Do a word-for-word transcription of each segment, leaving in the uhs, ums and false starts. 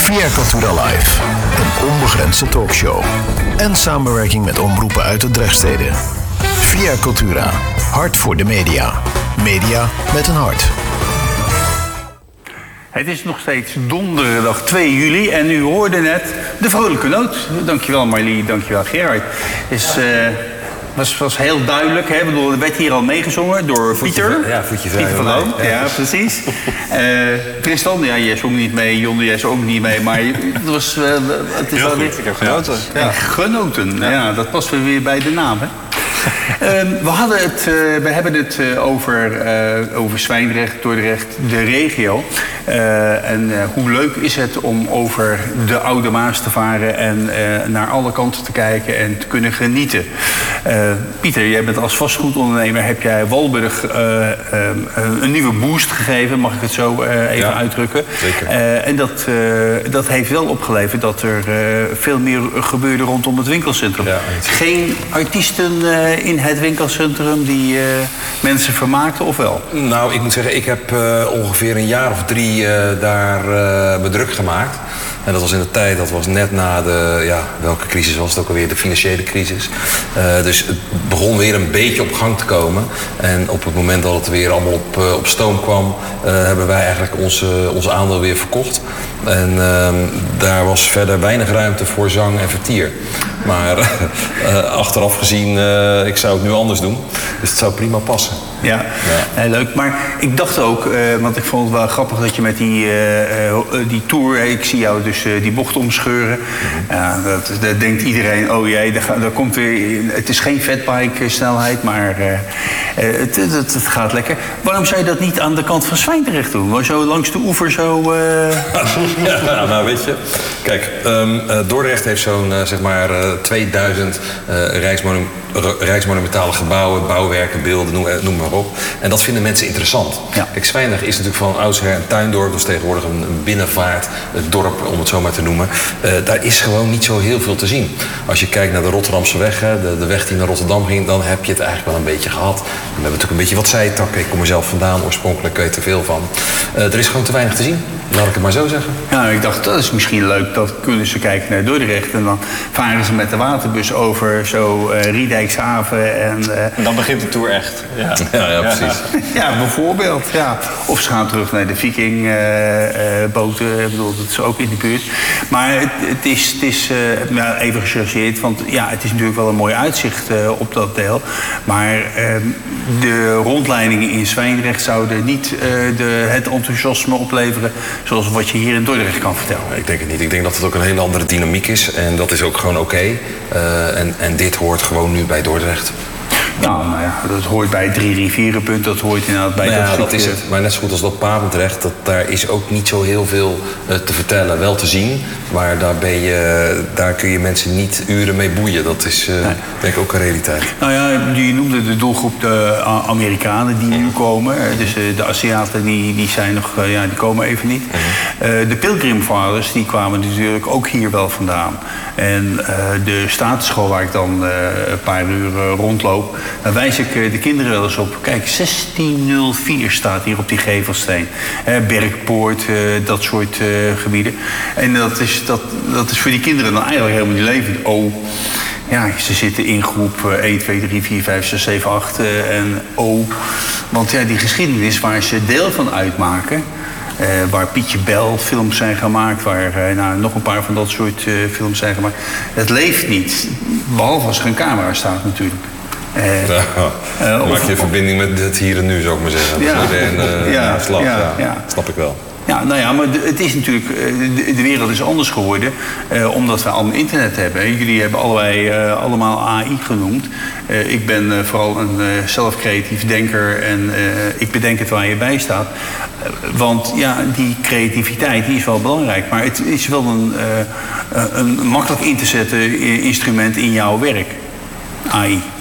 Via Cultura Live, een onbegrensde talkshow. En samenwerking met omroepen uit de Drechtsteden. Via Cultura, hart voor de media. Media met een hart. Het is nog steeds donderdag twee juli en u hoorde net de vrolijke noot. Dankjewel Marlie, dankjewel Gerard. Is, uh, was, was heel duidelijk, hè? Ik bedoel, er werd hier al meegezongen door voetje, Pieter. Ja, voetje vrij. Pieter van Loon, ja. ja precies. uh, Tristan, ja, jij zong niet mee, Jonne, jij zong ook niet mee, maar het was... Uh, het is heel wel goed, weer... ik heb genoten. Ja. Ja. Genoten, ja. ja, dat past weer bij de naam, hè? um, we, hadden het, uh, we hebben het uh, over, uh, over Zwijndrecht, Dordrecht, de regio. Uh, en uh, hoe leuk is het om over de Oude Maas te varen en uh, naar alle kanten te kijken en te kunnen genieten. Uh, Pieter, jij bent als vastgoedondernemer, heb jij Walburg uh, uh, een nieuwe boost gegeven, mag ik het zo uh, even ja, uitdrukken. Zeker. Uh, en dat, uh, dat heeft wel opgeleverd dat er uh, veel meer gebeurde rondom het winkelcentrum. Ja, geen artiesten uh, in het winkelcentrum die uh, mensen vermaakten, of wel? Nou, ik moet zeggen, ik heb uh, ongeveer een jaar of drie uh, daar uh, me druk gemaakt. En dat was in de tijd, dat was net na de, ja, welke crisis was het ook alweer, de financiële crisis. Uh, dus het begon weer een beetje op gang te komen. En op het moment dat het weer allemaal op, uh, op stoom kwam, uh, hebben wij eigenlijk onze, onze aandeel weer verkocht. En uh, daar was verder weinig ruimte voor zang en vertier. Maar uh, achteraf gezien, uh, ik zou het nu anders doen. Dus het zou prima passen. Ja, ja. Heel leuk. Maar ik dacht ook, uh, want ik vond het wel grappig dat je met die, uh, uh, die tour, ik zie jou dus uh, die bocht omscheuren. Mm-hmm. Ja, dat, dat denkt iedereen, oh jee, daar, daar komt weer, het is geen fatbike snelheid, maar uh, uh, het, het, het gaat lekker. Waarom zou je dat niet aan de kant van Zwijndrecht doen? Maar zo langs de oever zo... Uh... ja, nou weet je, kijk, um, uh, Dordrecht heeft zo'n uh, zeg maar uh, tweeduizend uh, rijksmonu- rijksmonumentale gebouwen, bouwwerken, beelden, noem, noem maar op. En dat vinden mensen interessant. Ja. Kijk, Zwijndrecht is natuurlijk van oudsher een tuindorp. Dat is tegenwoordig een, een binnenvaartdorp, om het zo maar te noemen. Uh, daar is gewoon niet zo heel veel te zien. Als je kijkt naar de Rotterdamse weg, hè, de, de weg die naar Rotterdam ging, dan heb je het eigenlijk wel een beetje gehad. We hebben natuurlijk een beetje wat zijtakken. Ik kom er zelf vandaan, oorspronkelijk weet ik er veel van. Uh, er is gewoon te weinig te zien. Laat ik het maar zo zeggen. Ja, ik dacht, dat is misschien leuk. Dat kunnen ze kijken naar Dordrecht. En dan varen ze met de waterbus over zo uh, Riedijkshaven. En, uh, en dan begint de tour echt. Ja, ja, ja precies. Ja, bijvoorbeeld. Ja. Of ze gaan terug naar de Vikingboten. Uh, uh, ik bedoel, dat is ook in de buurt. Maar het, het is, het is uh, nou, even gechargeerd. Want ja, het is natuurlijk wel een mooi uitzicht uh, op dat deel. Maar uh, de rondleidingen in Zwijndrecht zouden niet uh, de, het enthousiasme opleveren zoals wat je hier in Dordrecht kan vertellen. Ik denk het niet. Ik denk dat het ook een hele andere dynamiek is. En dat is ook gewoon oké. Okay. Uh, en, en dit hoort gewoon nu bij Dordrecht. Nou, nou ja, dat hoort bij Drie Rivierenpunt, dat hoort inderdaad bij... Nou ja, dat, dat is het. Maar net zo goed als dat Papendrecht, dat, daar is ook niet zo heel veel uh, te vertellen. Wel te zien, maar daar, ben je, daar kun je mensen niet uren mee boeien. Dat is uh, nee. denk ik ook een realiteit. Nou ja, je noemde de doelgroep de Amerikanen die nu komen. Dus uh, de Aziaten die, die zijn nog, uh, ja, die komen even niet. Uh, de Pilgrimfathers die kwamen natuurlijk ook hier wel vandaan. En uh, de staatsschool waar ik dan uh, een paar uur uh, rondloop, dan wijs ik uh, de kinderen wel eens op. Kijk, zestien nul vier staat hier op die gevelsteen. Uh, Bergpoort, uh, dat soort uh, gebieden. En dat is, dat, dat is voor die kinderen dan eigenlijk helemaal niet leven. Oh, ja, ze zitten in groep uh, één, twee, drie, vier, vijf, zes, zeven, acht uh, en oh. Want ja, die geschiedenis waar ze deel van uitmaken, Uh, waar Pietje Bel films zijn gemaakt, waar uh, nou, nog een paar van dat soort uh, films zijn gemaakt. Het leeft niet, behalve als er een camera staat natuurlijk. Uh, ja, uh, maak je een verbinding met het hier en nu, zou ik maar zeggen. Ja, dat is een uh, ja, slag, ja, ja, ja. snap ik wel. Ja, nou ja, maar de, het is natuurlijk, de, de wereld is anders geworden, uh, omdat we allemaal internet hebben. Jullie hebben allerlei, uh, allemaal A I genoemd. Uh, ik ben uh, vooral een uh, zelfcreatief denker en uh, ik bedenk het waar je bij staat. Uh, want ja, die creativiteit die is wel belangrijk, maar het is wel een, uh, een makkelijk in te zetten instrument in jouw werk, A I.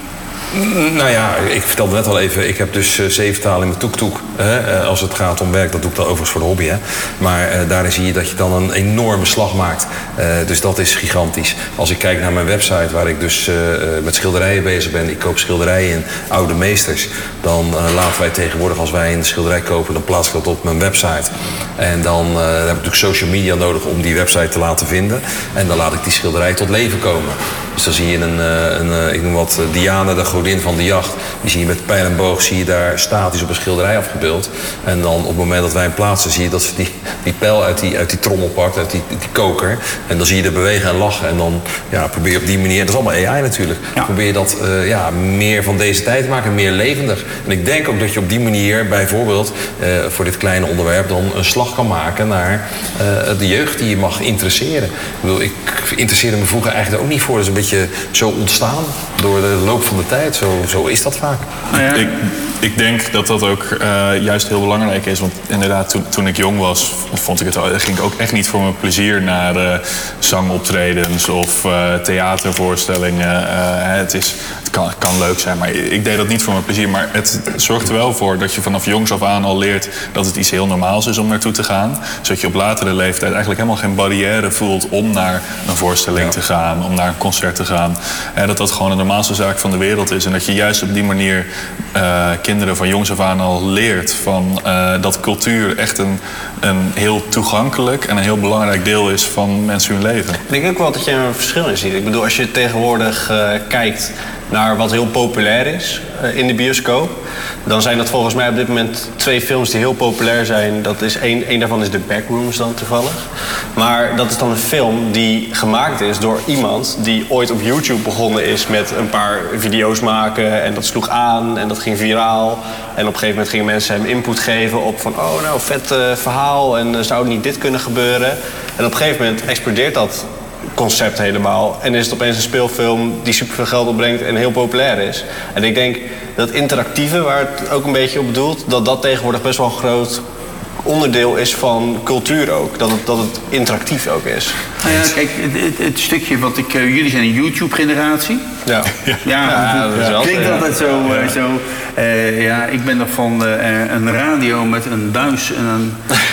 Nou ja, ik vertelde net al even, ik heb dus uh, zeven talen in mijn toek-toek. Uh, als het gaat om werk, dat doe ik dan overigens voor de hobby. Hè. Maar uh, daarin zie je dat je dan een enorme slag maakt. Uh, dus dat is gigantisch. Als ik kijk naar mijn website, waar ik dus uh, met schilderijen bezig ben. Ik koop schilderijen in oude meesters. Dan uh, laten wij tegenwoordig, als wij een schilderij kopen, dan plaats ik dat op mijn website. En dan uh, heb ik natuurlijk social media nodig om die website te laten vinden. En dan laat ik die schilderij tot leven komen. Dus dan zie je een, een, een ik noem wat, Diana, de godin van de jacht. Die zie je met pijl en boog, zie je daar statisch op een schilderij afgebeeld. En dan op het moment dat wij hem plaatsen, zie je dat ze die, die pijl uit die, uit die trommel pakt, uit die, die koker. En dan zie je er bewegen en lachen. En dan ja, probeer je op die manier, dat is allemaal A I natuurlijk, ja. probeer je dat uh, ja, meer van deze tijd te maken, meer levendig. En ik denk ook dat je op die manier bijvoorbeeld uh, voor dit kleine onderwerp dan een slag kan maken naar uh, de jeugd die je mag interesseren. Ik bedoel, ik interesseerde me vroeger eigenlijk ook niet voor. Dat is een beetje zo ontstaan door de loop van de tijd. Zo, zo is dat vaak. Nou ja, ik, ik denk dat dat ook uh, juist heel belangrijk is. Want inderdaad, toen, toen ik jong was, vond ik het, ging ik ook echt niet voor mijn plezier naar uh, zangoptredens of uh, theatervoorstellingen. Uh, het, is, het, kan, het kan leuk zijn, maar ik deed dat niet voor mijn plezier. Maar het zorgt er wel voor dat je vanaf jongs af aan al leert dat het iets heel normaals is om naartoe te gaan. Zodat je op latere leeftijd eigenlijk helemaal geen barrière voelt om naar een voorstelling ja. te gaan, om naar een concert te gaan. En dat dat gewoon de normaalste zaak van de wereld is. En dat je juist op die manier uh, kinderen van jongs af aan al leert van uh, dat cultuur echt een, een heel toegankelijk en een heel belangrijk deel is van mensen hun leven. Ik denk ook wel dat je er een verschil in ziet. Ik bedoel, als je tegenwoordig uh, kijkt naar wat heel populair is uh, in de bioscoop, dan zijn dat volgens mij op dit moment twee films die heel populair zijn. Dat is één, één daarvan is The Backrooms dan toevallig. Maar dat is dan een film die gemaakt is door iemand die ooit op YouTube begonnen is met een paar video's maken. En dat sloeg aan en dat ging viraal. En op een gegeven moment gingen mensen hem input geven op van oh nou, vet uh, verhaal en uh, zou niet dit kunnen gebeuren. En op een gegeven moment explodeert dat concept helemaal. En is het opeens een speelfilm die superveel geld opbrengt en heel populair is. En ik denk dat interactieve, waar het ook een beetje op bedoelt, dat dat tegenwoordig best wel een groot onderdeel is van cultuur ook. Dat het, dat het interactief ook is. Nou ja, kijk, het, het, het stukje wat ik... Uh, jullie zijn een YouTube-generatie. Ja. Ja, ja, ja dat is wel, klinkt ja. altijd zo... Uh, zo uh, ja, ik ben nog van uh, een radio met een buis en een...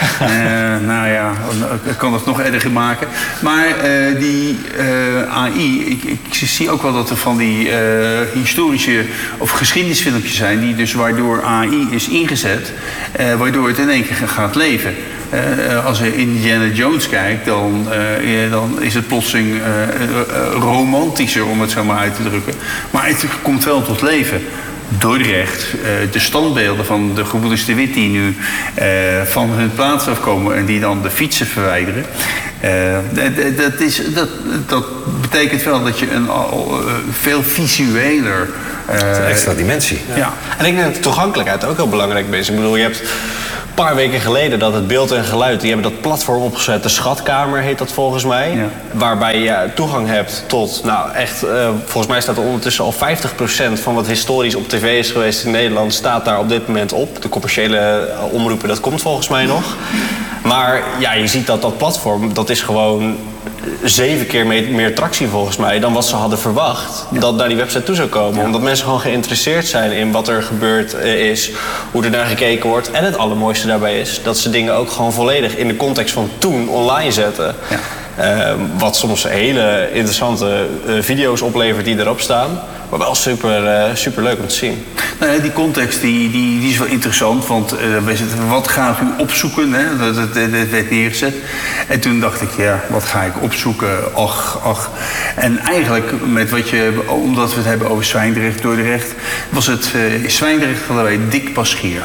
uh, nou ja, ik kan het nog erger maken. Maar uh, die uh, A I... Ik, ik zie ook wel dat er van die uh, historische of geschiedenisfilmpjes zijn... die dus waardoor A I is ingezet... Uh, waardoor het in één keer gaat leven. Uh, als je Indiana Jones kijkt, dan, uh, dan is het plotseling uh, uh, romantischer, om het zo maar uit te drukken. Maar het komt wel tot leven. Dordrecht, uh, de standbeelden van de gebroeders de Wit die nu uh, van hun plaats afkomen en die dan de fietsen verwijderen. Uh, dat, dat, is, dat, dat betekent wel dat je een uh, veel visueler... Uh, een extra dimensie. Ja. Ja. En ik denk dat de toegankelijkheid ook heel belangrijk is. Ik bedoel, je hebt... Een paar weken geleden dat het beeld en geluid, die hebben dat platform opgezet, de Schatkamer heet dat volgens mij. Ja. Waarbij je toegang hebt tot, nou echt, uh, volgens mij staat er ondertussen al vijftig procent van wat historisch op tv is geweest in Nederland, staat daar op dit moment op. De commerciële omroepen, dat komt volgens mij nog. Maar ja, je ziet dat dat platform, dat is gewoon zeven keer meer, meer tractie volgens mij dan wat ze hadden verwacht ja. dat naar die website toe zou komen. Ja. Omdat mensen gewoon geïnteresseerd zijn in wat er gebeurd is, hoe er naar gekeken wordt. En het allermooiste daarbij is dat ze dingen ook gewoon volledig in de context van toen online zetten. Ja. Uh, wat soms hele interessante uh, video's oplevert die erop staan. Maar wel super, uh, super leuk om te zien. Nou ja, die context die, die, die is wel interessant. Want uh, wat gaat u opzoeken? Hè? Dat, dat, dat werd neergezet. En toen dacht ik, ja, wat ga ik opzoeken? Ach, ach. En eigenlijk, met wat je, omdat we het hebben over Zwijndrecht, Dordrecht, was het uh, Zwijndrecht hadden wij Dick Paschier.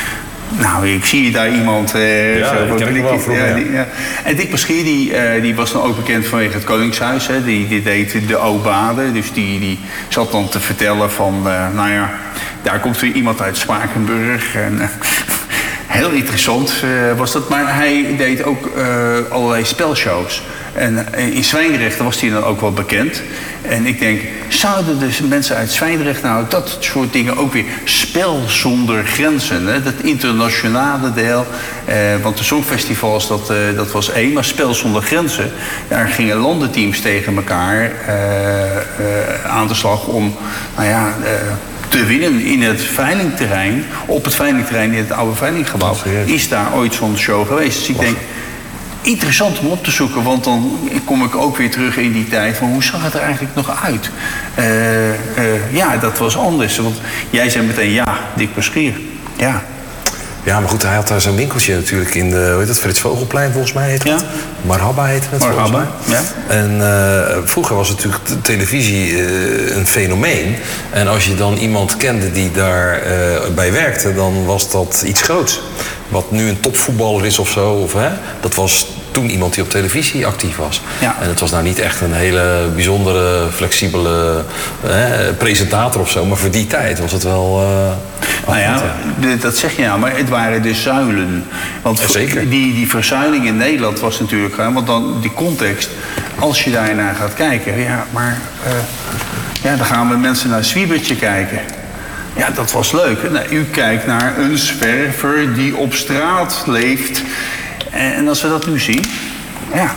Nou, ik zie daar iemand... Uh, ja, zo, ik ken hem wel vroeger, ja, die, ja. En Dick Paschier, die, uh, die was dan ook bekend vanwege het Koningshuis. Hè. Die, die deed de Obade. Dus die, die zat dan te vertellen van... Uh, nou ja, daar komt weer iemand uit Spakenburg. En, uh, heel interessant uh, was dat. Maar hij deed ook uh, allerlei spelshows. En uh, in Zwijndrecht was hij dan ook wel bekend. En ik denk, zouden dus mensen uit Zwijndrecht nou dat soort dingen ook weer spel zonder grenzen, hè? Dat internationale deel, eh, want de Songfestivals dat, eh, dat was één, maar spel zonder grenzen, daar gingen landenteams tegen elkaar eh, eh, aan de slag om, nou ja, eh, te winnen in het veilingterrein, op het veilingterrein in het oude veilinggebouw, is daar ooit zo'n show geweest. Dus ik denk, interessant om op te zoeken, want dan kom ik ook weer terug in die tijd van hoe zag het er eigenlijk nog uit? Uh, uh, ja, dat was anders. Want jij zei meteen, ja, Dick Paschier. Ja. Ja, maar goed, hij had daar zo'n winkeltje natuurlijk in de, hoe heet het, Frits Vogelplein volgens mij heet het. Ja. Marhaba heet het volgens mij. Ja. En uh, vroeger was natuurlijk de televisie uh, een fenomeen. En als je dan iemand kende die daar uh, bij werkte, dan was dat iets groots. Wat nu een topvoetballer is of zo, of, hè, dat was toen iemand die op televisie actief was. Ja. En het was nou niet echt een hele bijzondere, flexibele hè, presentator of zo. Maar voor die tijd was het wel... Uh, nou ja, ja, dat zeg je nou, maar het waren de zuilen. Want ja, zeker. Die, die verzuiling in Nederland was natuurlijk... Want dan die context, als je daarnaar gaat kijken... Ja, maar uh, ja, dan gaan we mensen naar Zwiebertje kijken. Ja, dat was leuk. Nou, u kijkt naar een zwerver die op straat leeft... En als we dat nu zien, ja.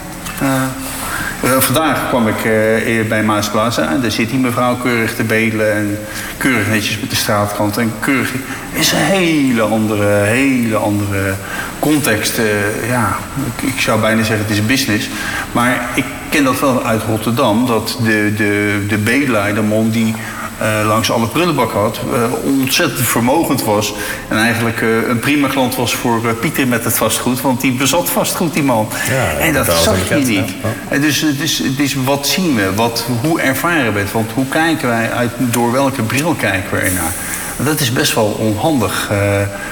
Uh, vandaag kwam ik uh, bij Maasplaza en daar zit die mevrouw keurig te bedelen en keurig netjes met de straatkant. En keurig is een hele andere, hele andere context. Uh, ja, ik, ik zou bijna zeggen het is business. Maar ik ken dat wel uit Rotterdam, dat de, de, de bedelaar, de man die... Uh, langs alle prullenbakken had, uh, ontzettend vermogend was. En eigenlijk uh, een prima klant was voor uh, Pieter met het vastgoed. Want die bezat vastgoed, die man. Ja, en dat zag je niet. Ja. En dus, dus, dus wat zien we? Wat, hoe ervaren we het? Want hoe kijken wij uit, door welke bril kijken we ernaar? Dat is best wel onhandig. Uh,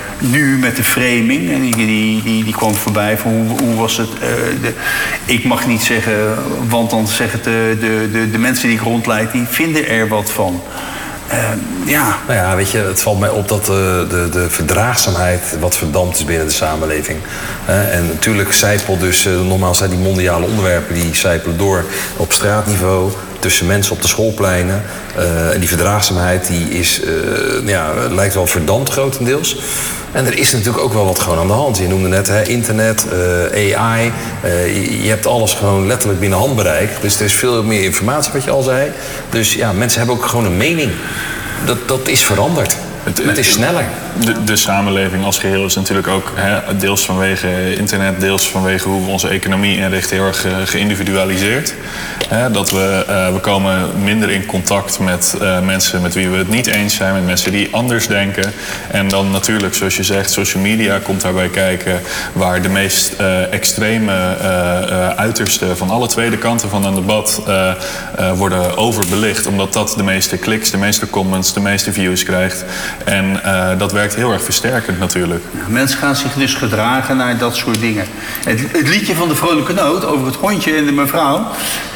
nu met de framing, en die, die, die, die kwam voorbij van hoe, hoe was het. Uh, de, ik mag niet zeggen, want dan zeggen de, de, de, de mensen die ik rondleid, die vinden er wat van. Uh, ja. Nou ja, weet je, het valt mij op dat uh, de, de verdraagzaamheid wat verdampt is binnen de samenleving. Uh, en natuurlijk zijpelt dus, uh, normaal zijn die mondiale onderwerpen, die zijpelen door op straatniveau, tussen mensen op de schoolpleinen. Uh, en die verdraagzaamheid die is, uh, ja, lijkt wel verdampt grotendeels. En er is natuurlijk ook wel wat gewoon aan de hand. Je noemde net hè, internet, uh, A I. Uh, je, je hebt alles gewoon letterlijk binnen handbereik. Dus er is veel meer informatie, wat je al zei. Dus ja, mensen hebben ook gewoon een mening. Dat, dat is veranderd. Het, het is sneller. De, de samenleving als geheel is natuurlijk ook hè, deels vanwege internet, deels vanwege hoe we onze economie inrichten, heel erg uh, geïndividualiseerd. Hè, dat we, uh, we komen minder in contact met uh, mensen met wie we het niet eens zijn, met mensen die anders denken. En dan natuurlijk, zoals je zegt, social media komt daarbij kijken, waar de meest uh, extreme uh, uh, uitersten van alle tweede kanten van een debat uh, uh, worden overbelicht. Omdat dat de meeste kliks, de meeste comments, de meeste views krijgt. En uh, dat werkt heel erg versterkend natuurlijk. Ja, mensen gaan zich dus gedragen naar dat soort dingen. Het, het liedje van de Vrolijke Noot over het hondje en de mevrouw.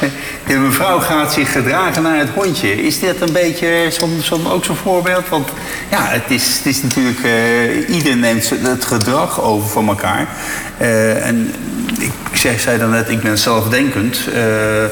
De mevrouw gaat zich gedragen naar het hondje. Is dit een beetje zo'n, zo'n, ook zo'n voorbeeld? Want ja, het is, het is natuurlijk... Uh, ieder neemt het gedrag over van elkaar. Uh, en ik zeg, zei dan net, ik ben zelfdenkend. Uh,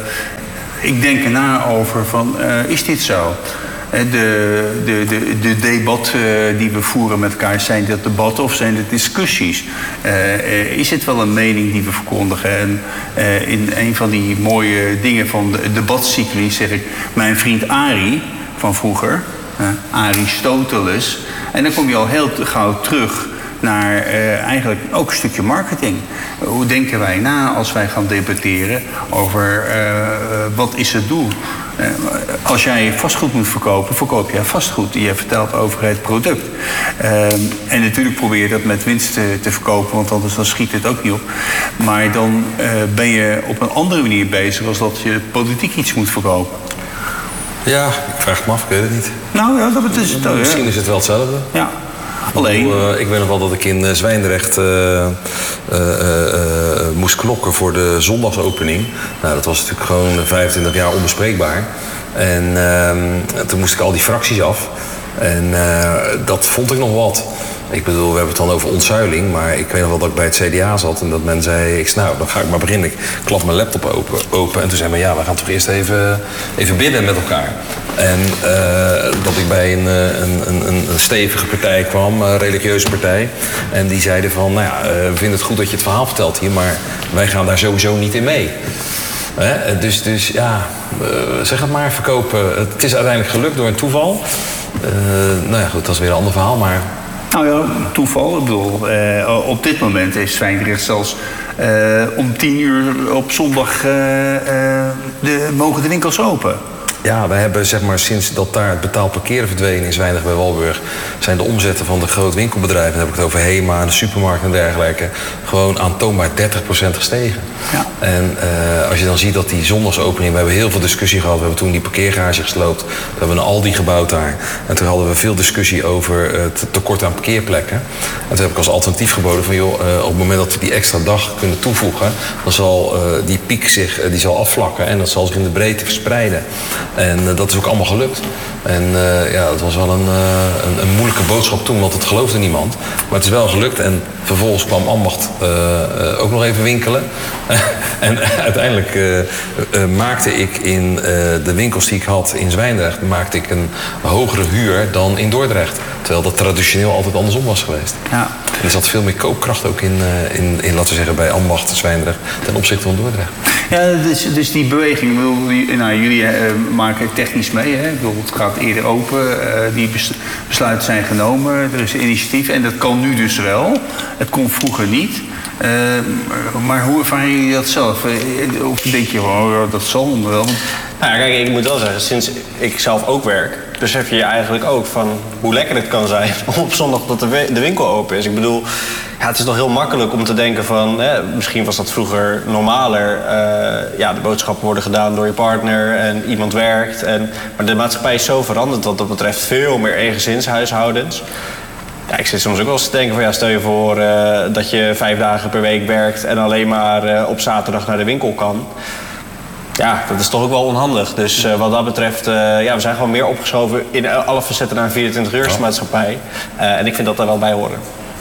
ik denk erna over van, uh, is dit zo? De, de, de, de debat uh, die we voeren met elkaar, zijn dat debatten of zijn het discussies? Uh, uh, is het wel een mening die we verkondigen? En uh, in een van die mooie dingen van de debatcycli zeg ik... mijn vriend Arie van vroeger, uh, Aristoteles... en dan kom je al heel gauw terug naar uh, eigenlijk ook een stukje marketing. Hoe denken wij na als wij gaan debatteren over uh, wat is het doel? Uh, als jij vastgoed moet verkopen, verkoop jij vastgoed. Je vertelt over het product. Uh, en natuurlijk probeer je dat met winst te, te verkopen, want anders dan schiet het ook niet op. Maar dan uh, ben je op een andere manier bezig als dat je politiek iets moet verkopen. Ja, ik vraag het me af, ik weet het niet. Nou ja, dat is het. Uh, Misschien is het wel hetzelfde. Ja. Alleen. Uh, ik weet nog wel dat ik in uh, Zwijndrecht uh, uh, uh, uh, moest klokken voor de zondagsopening. Nou, dat was natuurlijk gewoon vijfentwintig jaar onbespreekbaar. En uh, toen moest ik al die fracties af. En uh, dat vond ik nog wat. Ik bedoel, we hebben het dan over ontzuiling, maar ik weet nog wel dat ik bij het C D A zat en dat men zei, ik, nou, dan ga ik maar beginnen. Ik klap mijn laptop open, open en toen zei men, ja, we gaan toch eerst even, even bidden met elkaar. En uh, dat ik bij een, een, een, een stevige partij kwam, een religieuze partij, en die zeiden van, nou ja, we vinden het goed dat je het verhaal vertelt hier, maar wij gaan daar sowieso niet in mee. He, dus, dus ja, uh, zeg het maar, verkopen. Het is uiteindelijk gelukt door een toeval. Uh, nou ja, goed, dat is weer een ander verhaal, maar... Nou ja, toeval. Ik bedoel, uh, op dit moment is Zwijndrecht zelfs uh, om tien uur op zondag uh, uh, de, mogen de winkels open. Ja, we hebben zeg maar sinds dat daar het betaald parkeren verdwenen in Zwijndrecht bij Walburg, zijn de omzetten van de grote winkelbedrijven, dan heb ik het over HEMA, de supermarkt en dergelijke, gewoon aantoonbaar dertig procent gestegen. Ja. En uh, als je dan ziet dat die zondagsopening, we hebben heel veel discussie gehad, we hebben toen die parkeergarage gesloopt, we hebben een Aldi gebouwd daar. En toen hadden we veel discussie over het tekort aan parkeerplekken. En toen heb ik als alternatief geboden van joh, uh, op het moment dat we die extra dag kunnen toevoegen, dan zal uh, die piek zich uh, die zal afvlakken en dat zal zich in de breedte verspreiden. En uh, dat is ook allemaal gelukt. En uh, ja, het was wel een, uh, een, een moeilijke boodschap toen, want het geloofde niemand. Maar het is wel gelukt. En vervolgens kwam Ambacht uh, uh, ook nog even winkelen. En uiteindelijk uh, uh, maakte ik in uh, de winkels die ik had in Zwijndrecht, maakte ik een hogere huur dan in Dordrecht. Terwijl dat traditioneel altijd andersom was geweest. Ja. En er zat veel meer koopkracht ook in, uh, in, in, laten we zeggen, bij Ambacht, Zwijndrecht, ten opzichte van Dordrecht. Ja, dus, dus die beweging, ik bedoel, nou, jullie uh, maken technisch mee. Hè? Ik bedoel, het gaat eerder open, uh, die besluiten zijn genomen, er is een initiatief en dat kan nu dus wel. Het kon vroeger niet. Uh, maar hoe ervaren jullie dat zelf? Of denk je, oh, dat zal wel? Nou ja, kijk, ik moet wel zeggen, sinds ik zelf ook werk, besef je je eigenlijk ook van hoe lekker het kan zijn om op zondag dat de winkel open is. Ik bedoel, ja, het is nog heel makkelijk om te denken van, eh, misschien was dat vroeger normaler. Uh, ja, de boodschappen worden gedaan door je partner en iemand werkt. En, maar de maatschappij is zo veranderd wat dat betreft, veel meer eengezinshuishoudens. Ja, ik zit soms ook wel eens te denken van ja, stel je voor uh, dat je vijf dagen per week werkt en alleen maar uh, op zaterdag naar de winkel kan. Ja, dat is toch ook wel onhandig. Dus uh, wat dat betreft, uh, ja, we zijn gewoon meer opgeschoven in alle facetten naar een vierentwintig-uursmaatschappij. Uh, en ik vind dat daar wel bij horen.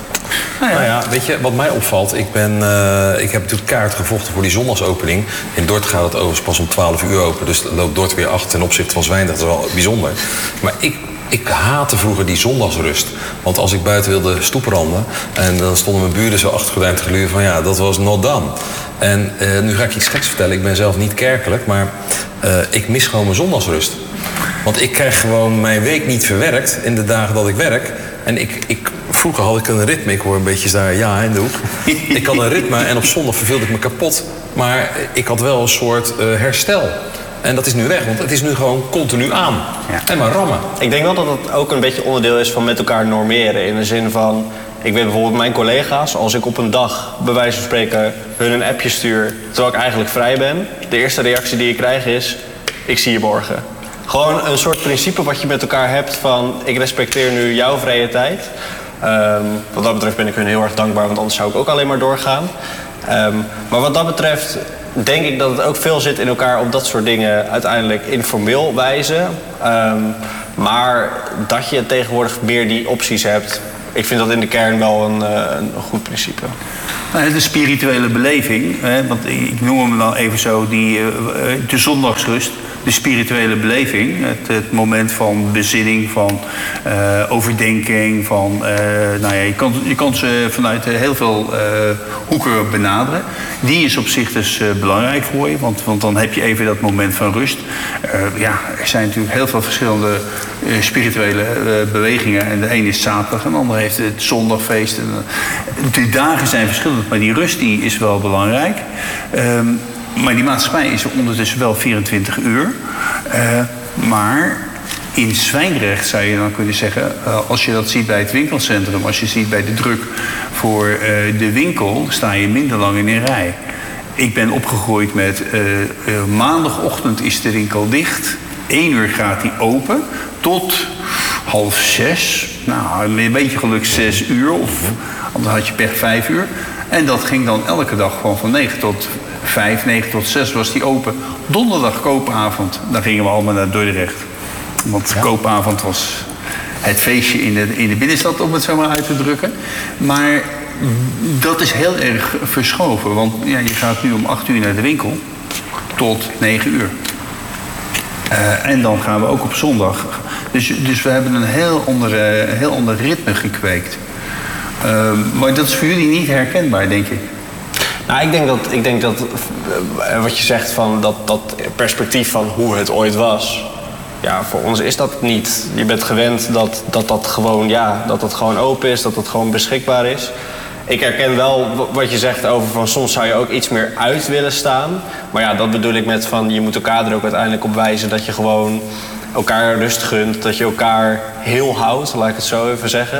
Nou ja. nou ja, weet je, wat mij opvalt, ik, ben, uh, ik heb natuurlijk kaart gevochten voor die zondagsopening. In Dort gaat het overigens pas om twaalf uur open, dus loopt Dort weer achter ten opzichte van Zwijndrecht. Dat is wel bijzonder. Maar ik, ik haatte vroeger die zondagsrust. Want als ik buiten wilde stoepranden en dan stonden mijn buren zo achter gordijn te gluren van ja, dat was not done. En uh, nu ga ik iets geks vertellen, ik ben zelf niet kerkelijk, maar uh, ik mis gewoon mijn zondagsrust. Want ik krijg gewoon mijn week niet verwerkt in de dagen dat ik werk. En ik, ik, vroeger had ik een ritme, ik hoor een beetje daar ja in de hoek. Ik had een ritme en op zondag verveelde ik me kapot. Maar ik had wel een soort uh, herstel. En dat is nu weg, want het is nu gewoon continu aan. Ja. En maar rammen. Ik denk wel dat het ook een beetje onderdeel is van met elkaar normeren. In de zin van, ik weet bijvoorbeeld mijn collega's, als ik op een dag, bij wijze van spreken, hun een appje stuur, terwijl ik eigenlijk vrij ben, de eerste reactie die ik krijg is, ik zie je morgen. Gewoon een soort principe wat je met elkaar hebt van, ik respecteer nu jouw vrije tijd. Um, wat dat betreft ben ik hun heel erg dankbaar, want anders zou ik ook alleen maar doorgaan. Um, maar wat dat betreft denk ik dat het ook veel zit in elkaar op dat soort dingen uiteindelijk informeel wijzen. Um, maar dat je tegenwoordig meer die opties hebt, ik vind dat in de kern wel een, een goed principe. De spirituele beleving, hè, want ik noem hem dan even zo, die, de zondagsrust. De spirituele beleving, het, het moment van bezinning, van uh, overdenking, van, uh, nou ja, je kan, je kan ze vanuit heel veel uh, hoeken benaderen. Die is op zich dus uh, belangrijk voor je, want, want dan heb je even dat moment van rust. Uh, ja, er zijn natuurlijk heel veel verschillende uh, spirituele uh, bewegingen. En de ene is zaterdag en de andere heeft het zondagfeest. En, uh, de dagen zijn verschillend, maar die rust die is wel belangrijk. Um, Maar die maatschappij is er ondertussen wel vierentwintig uur. Uh, maar in Zwijndrecht zou je dan kunnen zeggen, uh, als je dat ziet bij het winkelcentrum, als je ziet bij de druk voor uh, de winkel, sta je minder lang in een rij. Ik ben opgegroeid met uh, uh, maandagochtend is de winkel dicht. Eén uur gaat die open tot half zes. Nou, met een beetje geluk zes uur of anders had je pech vijf uur. En dat ging dan elke dag gewoon van negen tot vijf, negen tot zes was die open. Donderdag koopavond, dan gingen we allemaal naar Dordrecht. Want ja. Koopavond was het feestje in de, in de binnenstad, om het zo maar uit te drukken. Maar dat is heel erg verschoven. Want ja, je gaat nu om acht uur naar de winkel tot negen uur. Uh, en dan gaan we ook op zondag. Dus, dus we hebben een heel andere, heel ander ritme gekweekt. Uh, maar dat is voor jullie niet herkenbaar, denk ik. Nou, ik denk dat, ik denk dat wat je zegt van dat, dat perspectief van hoe het ooit was, ja, voor ons is dat niet. Je bent gewend dat dat, dat, gewoon, ja, dat dat gewoon open is, dat dat gewoon beschikbaar is. Ik herken wel wat je zegt over van soms zou je ook iets meer uit willen staan. Maar ja, dat bedoel ik met van je moet elkaar er ook uiteindelijk op wijzen dat je gewoon elkaar rust gunt. Dat je elkaar heel houdt, laat ik het zo even zeggen.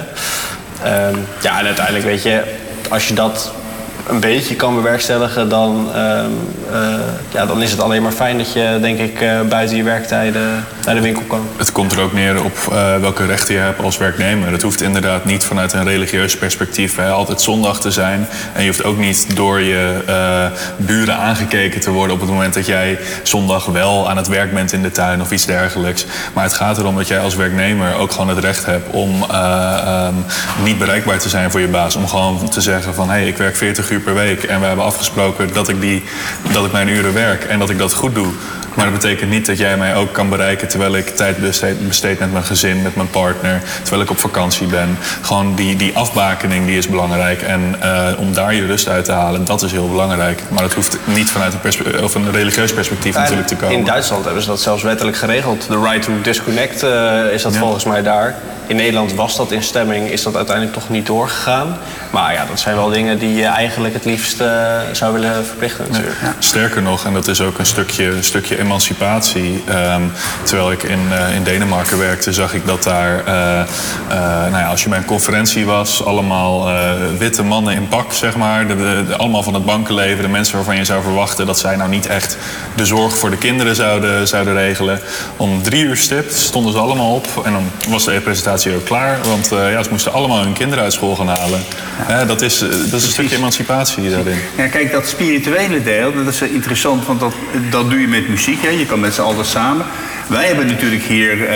Um, ja, en uiteindelijk weet je, als je dat een beetje kan bewerkstelligen, dan, um, uh, ja, dan is het alleen maar fijn dat je, denk ik, uh, buiten je werktijden naar de winkel kan. Het komt er ook neer op uh, welke rechten je hebt als werknemer. Het hoeft inderdaad niet vanuit een religieus perspectief hè, altijd zondag te zijn. En je hoeft ook niet door je uh, buren aangekeken te worden op het moment dat jij zondag wel aan het werk bent in de tuin of iets dergelijks. Maar het gaat erom dat jij als werknemer ook gewoon het recht hebt om uh, um, niet bereikbaar te zijn voor je baas. Om gewoon te zeggen van, hé, hey, ik werk veertig uur per week en we hebben afgesproken dat ik, die, dat ik mijn uren werk en dat ik dat goed doe. Maar dat betekent niet dat jij mij ook kan bereiken terwijl ik tijd besteed, besteed met mijn gezin, met mijn partner, terwijl ik op vakantie ben. Gewoon die, die afbakening die is belangrijk en uh, om daar je rust uit te halen, dat is heel belangrijk. Maar dat hoeft niet vanuit een, perspe- of een religieus perspectief ja, natuurlijk te komen. In Duitsland hebben ze dat zelfs wettelijk geregeld. De right to disconnect uh, is dat ja. volgens mij daar. In Nederland was dat in stemming, is dat uiteindelijk toch niet doorgegaan. Maar ja, dat zijn wel dingen die je eigenlijk het liefst uh, zou willen verplichten natuurlijk. Ja. Sterker nog, en dat is ook een stukje, stukje emancipatie. Um, terwijl ik in, uh, in Denemarken werkte, zag ik dat daar, uh, uh, nou ja, als je bij een conferentie was, allemaal uh, witte mannen in pak, zeg maar. De, de, de, allemaal van het bankenleven, de mensen waarvan je zou verwachten dat zij nou niet echt de zorg voor de kinderen zouden, zouden regelen. Om drie uur stipt stonden ze allemaal op en dan was de presentatie ook klaar, want uh, ja, ze moesten allemaal hun kinderen uit school gaan halen. Ja. Uh, dat, is, uh, dat is een stukje emancipatie daarin. Ja, kijk, dat spirituele deel, dat is interessant, want dat, dat doe je met muziek. Hè? Je kan met z'n allen samen. Wij hebben natuurlijk hier uh,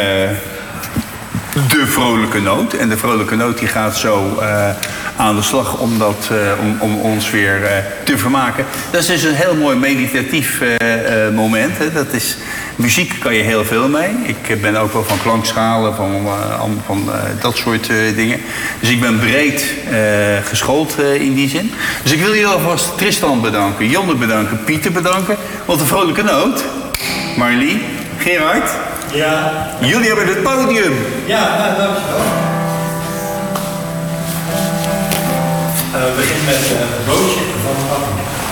de vrolijke noot. En de vrolijke noot die gaat zo uh, aan de slag om, dat, uh, om, om ons weer uh, te vermaken. Dat is dus een heel mooi meditatief uh, uh, moment. Hè? Dat is, muziek kan je heel veel mee. Ik ben ook wel van klankschalen, van, uh, van uh, dat soort uh, dingen. Dus ik ben breed uh, geschoold uh, in die zin. Dus ik wil jullie alvast Tristan bedanken, Jonne bedanken, Pieter bedanken. Wat een vrolijke noot. Marlie, Gerard. Ja. Jullie hebben het podium. Ja, nou, dankjewel. Uh, we beginnen met uh, het broodje van de